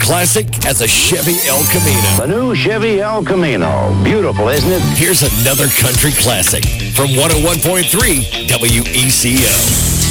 classic as a Chevy El Camino. The new Chevy El Camino. Beautiful, isn't it? Here's another country classic from 101.3 WECO.